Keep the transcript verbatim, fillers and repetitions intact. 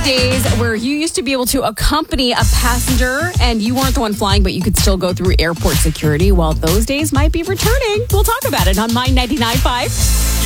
days where you used to be able to accompany a passenger and you weren't the one flying, but you could still go through airport security. Well, those days might be returning. We'll talk about it on My ninety-nine point five.